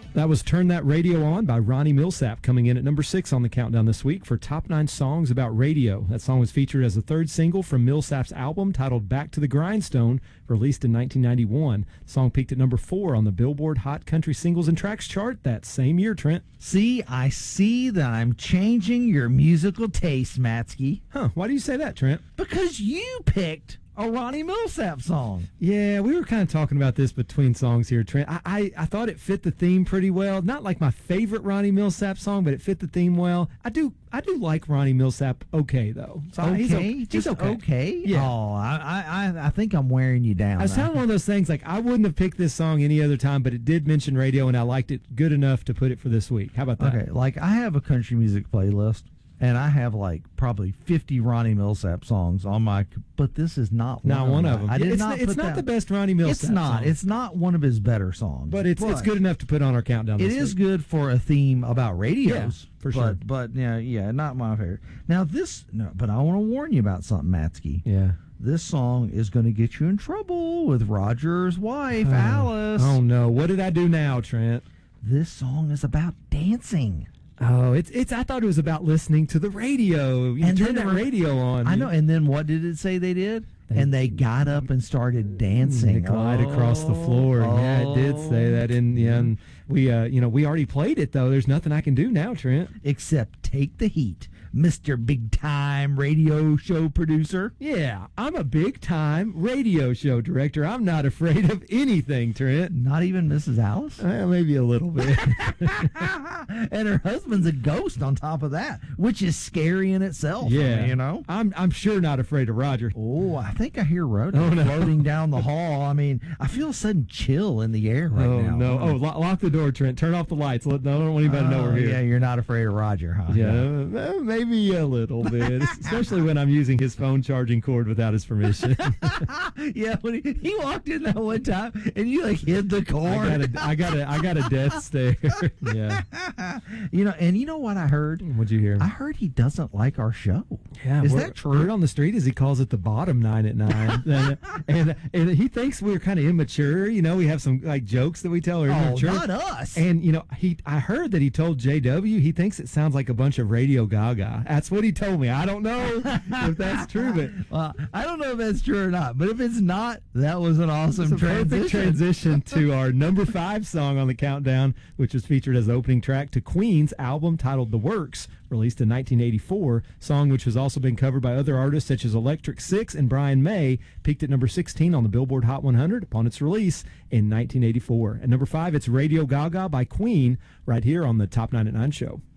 That was Turn That Radio On by Ronnie Milsap, coming in at number 6 on the countdown this week for Top 9 Songs About Radio. That song was featured as the third single from Milsap's album titled Back to the Grindstone, released in 1991. The song peaked at number 4 on the Billboard Hot Country Singles and Tracks chart that same year, Trent. I see that I'm changing your musical taste, Matsky. Huh, why do you say that, Trent? Because you picked a Ronnie Milsap song. Yeah, we were kind of talking about this between songs here, Trent. I thought it fit the theme pretty well. Not like my favorite Ronnie Milsap song, but it fit the theme well. I do like Ronnie Milsap okay, though. So okay? He's okay. Yeah. Oh, I think I'm wearing you down. It's kind of one of those things, like, I wouldn't have picked this song any other time, but it did mention radio, and I liked it good enough to put it for this week. How about that? Okay, like, I have a country music playlist, and I have like probably 50 Ronnie Milsap songs on my, but this is not one of them. It's not the best Ronnie Milsap It's not. song. It's not one of his better songs. But it's good enough to put on our countdown. It is good for a theme about radios. Yeah, for sure. But yeah, not my favorite. Now but I want to warn you about something, Matsky. Yeah. This song is going to get you in trouble with Roger's wife, Alice. Oh no! What did I do now, Trent? This song is about dancing. Oh, it's. I thought it was about listening to the radio. You turn that radio on. I know. And then what did it say they did? And they got up and started dancing. They glide across the floor. Yeah, it did say that. And we already played it though. There's nothing I can do now, Trent, except take the heat, Mr. Big Time Radio Show Producer. Yeah, I'm a big time radio show director. I'm not afraid of anything, Trent. Not even Mrs. Alice? Maybe a little bit. And her husband's a ghost on top of that, which is scary in itself. Yeah, you know. I'm sure not afraid of Roger. Oh, I think I hear Rhoda floating down the hall. I mean, I feel a sudden chill in the air right now. No. Oh, lock the door, Trent. Turn off the lights. I don't want anybody to know we're here. Yeah, you're not afraid of Roger, huh? Yeah, maybe a little bit, especially when I'm using his phone charging cord without his permission. Yeah, when he walked in that one time and you like hid the cord. I got a death stare. Yeah. You know what I heard? What'd you hear? I heard he doesn't like our show. Yeah, is that true? Word on the street is he calls it the bottom 9 at 9, and he thinks we're kind of immature. We have some like jokes that we tell are immature. Not us. And I heard that he told JW he thinks it sounds like a bunch of Radio Gaga. That's what he told me. I don't know if that's true, but I don't know if that's true or not. But if it's not, that was an awesome perfect transition to our number 5 song on the countdown, which was featured as the opening track to Queen's album titled The Works, released in 1984. Song which has also been covered by other artists such as Electric Six and Brian May, peaked at number 16 on the Billboard Hot 100 upon its release in 1984. At number 5, it's Radio Gaga by Queen, right here on the Top 9 at 9 show.